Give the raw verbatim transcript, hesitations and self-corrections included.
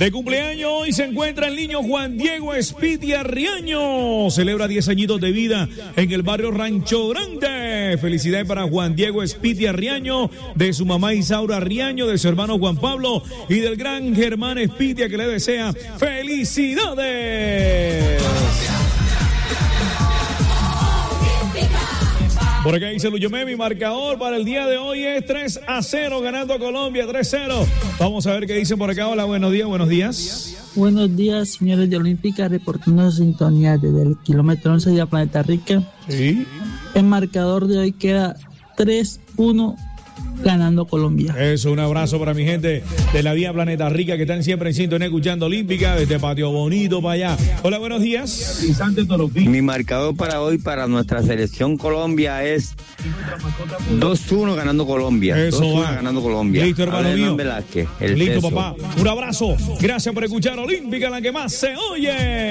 De cumpleaños hoy se encuentra el niño Juan Diego Espitia Riaño. Celebra diez añitos de vida en el barrio Rancho Grande. Felicidades para Juan Diego Espitia Riaño, de su mamá Isaura Riaño, de su hermano Juan Pablo y del gran Germán Espitia, que le desea felicidades. Por acá dice Luyomé, mi marcador para el día de hoy es tres a cero, ganando a Colombia tres cero. Vamos a ver qué dicen por acá. Hola, buenos días, buenos días. Buenos días, señores de Olímpica, reportando sintonía desde el kilómetro once de la Planeta Rica. Sí. El marcador de hoy queda tres uno, ganando Colombia. Eso, un abrazo para mi gente de la Vía Planeta Rica, que están siempre en sintonía escuchando Olímpica, desde Patio Bonito para allá. Hola, buenos días. Mi marcador para hoy para nuestra selección Colombia es dos uno ganando Colombia. Eso dos uno va. ganando Colombia. Listo, hermano Adrián mío. Velázquez, el Listo, teso. papá. Un abrazo. Gracias por escuchar Olímpica, la que más se oye.